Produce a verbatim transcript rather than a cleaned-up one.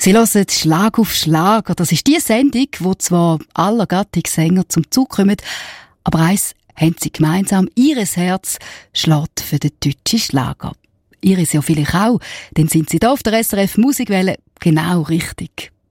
Sie hören Schlag auf Schlag. Das ist die Sendung, wo zwar alle Gattungssänger zum Zug kommen, aber eins haben sie gemeinsam: ihres Herz schlägt für den deutschen Schlager. Ihres ja vielleicht auch, dann sind sie da auf der S R F Musikwelle genau richtig.